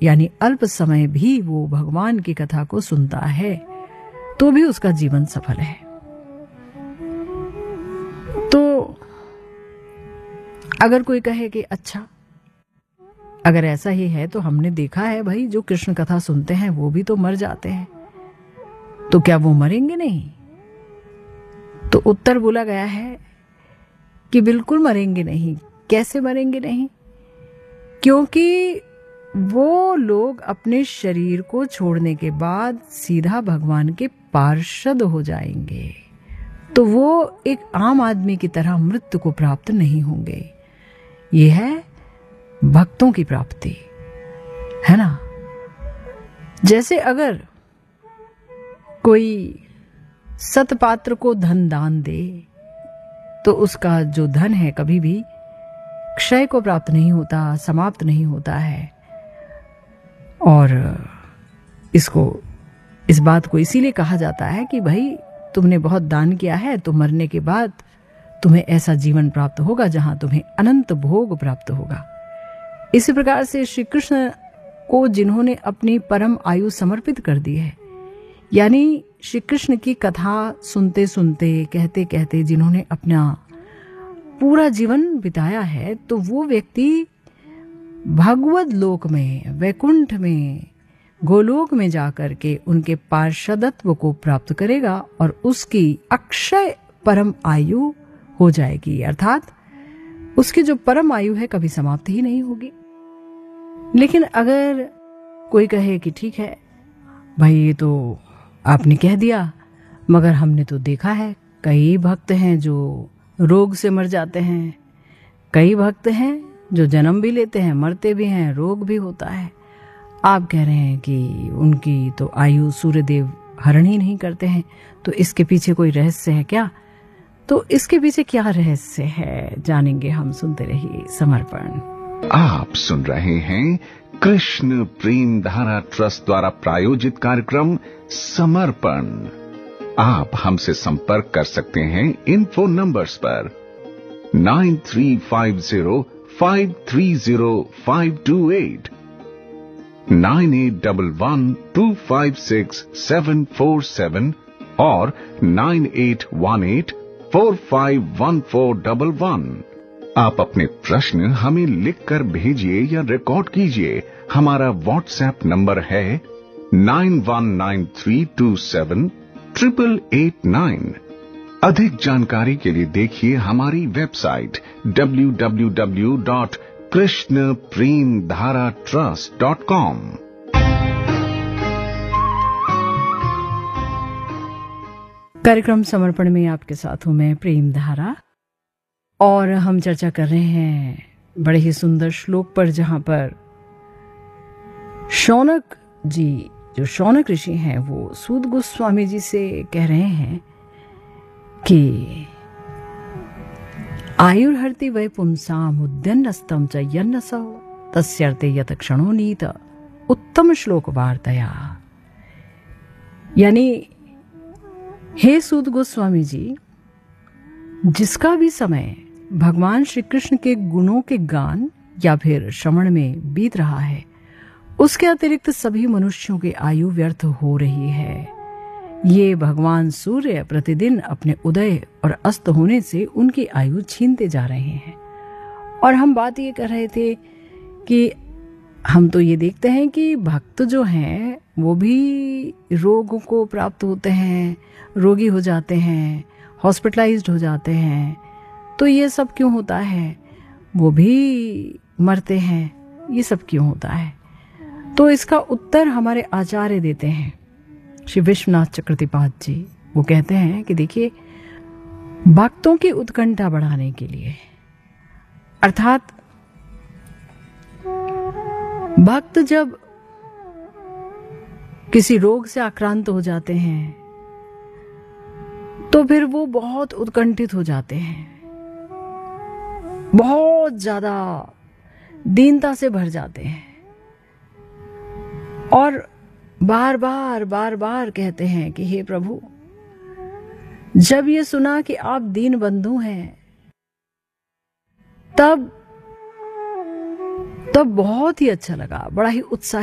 यानी अल्प समय भी वो भगवान की कथा को सुनता है तो भी उसका जीवन सफल है। तो अगर कोई कहे कि अच्छा, अगर ऐसा ही है तो हमने देखा है भाई जो कृष्ण कथा सुनते हैं वो भी तो मर जाते हैं, तो क्या वो मरेंगे नहीं? तो उत्तर बोला गया है कि बिल्कुल मरेंगे नहीं। कैसे मरेंगे नहीं? क्योंकि वो लोग अपने शरीर को छोड़ने के बाद सीधा भगवान के पार्षद हो जाएंगे, तो वो एक आम आदमी की तरह मृत्यु को प्राप्त नहीं होंगे। ये है भक्तों की प्राप्ति, है ना। जैसे अगर कोई सतपात्र को धन दान दे तो उसका जो धन है कभी भी क्षय को प्राप्त नहीं होता, समाप्त नहीं होता है। और इस बात को इसीलिए कहा जाता है कि भाई तुमने बहुत दान किया है तो मरने के बाद तुम्हें ऐसा जीवन प्राप्त होगा जहां तुम्हें अनंत भोग प्राप्त होगा। इसी प्रकार से श्री कृष्ण को जिन्होंने अपनी परम आयु समर्पित कर दी है, यानी श्री कृष्ण की कथा सुनते सुनते कहते कहते जिन्होंने अपना पूरा जीवन बिताया है, तो वो व्यक्ति भगवत लोक में, वैकुंठ में, गोलोक में जाकर के उनके पार्षदत्व को प्राप्त करेगा और उसकी अक्षय परम आयु हो जाएगी, अर्थात उसकी जो परम आयु है कभी समाप्त ही नहीं होगी। लेकिन अगर कोई कहे कि ठीक है भाई ये तो आपने कह दिया, मगर हमने तो देखा है कई भक्त हैं जो रोग से मर जाते हैं, कई भक्त हैं जो जन्म भी लेते हैं, मरते भी हैं, रोग भी होता है। आप कह रहे हैं कि उनकी तो आयु सूर्यदेव हरण ही नहीं करते हैं, तो इसके पीछे कोई रहस्य है क्या? तो इसके पीछे क्या रहस्य है जानेंगे हम, सुनते रहिए समर्पण। आप सुन रहे हैं कृष्ण प्रेम धारा ट्रस्ट द्वारा प्रायोजित कार्यक्रम समर्पण। आप हमसे संपर्क कर सकते हैं इन फोन नंबर्स पर 9350530528, 9811256747 और 9818451411। आप अपने प्रश्न हमें लिखकर भेजिए या रिकॉर्ड कीजिए। हमारा व्हाट्सएप नंबर है 9193278889। अधिक जानकारी के लिए देखिए हमारी वेबसाइट www.krishnapremdharatrust.com। कार्यक्रम समर्पण में आपके साथ हूं मैं प्रेम धारा, और हम चर्चा कर रहे हैं बड़े ही सुंदर श्लोक पर, जहां पर शौनक जी, जो शौनक ऋषि हैं, वो सूत गोस्वामी जी से कह रहे हैं कि आयुर्हर्ति वै पुंसाम उद्यन्नस्तम च यन्नसो तस्यर्ते यत क्षणो नीत उत्तम श्लोक वार्तया। यानी हे सूत गोस्वामी जी, जिसका भी समय भगवान श्री कृष्ण के गुणों के गान या फिर श्रवण में बीत रहा है, उसके अतिरिक्त सभी मनुष्यों की आयु व्यर्थ हो रही है। ये भगवान सूर्य प्रतिदिन अपने उदय और अस्त होने से उनकी आयु छीनते जा रहे हैं। और हम बात ये कर रहे थे कि हम तो ये देखते हैं कि भक्त जो हैं वो भी रोगों को प्राप्त होते हैं, रोगी हो जाते हैं, हॉस्पिटलाइज्ड हो जाते हैं। तो ये सब क्यों होता है? वो भी मरते हैं, ये सब क्यों होता है? तो इसका उत्तर हमारे आचार्य देते हैं, श्री विश्वनाथ चक्रवर्तीपाद जी। वो कहते हैं कि देखिए, भक्तों की उत्कंठा बढ़ाने के लिए, अर्थात भक्त जब किसी रोग से आक्रांत हो जाते हैं तो फिर वो बहुत उत्कंठित हो जाते हैं, बहुत ज्यादा दीनता से भर जाते हैं और बार बार कहते हैं कि हे प्रभु, जब ये सुना कि आप दीन बंधु हैं, तब बहुत ही अच्छा लगा, बड़ा ही उत्साह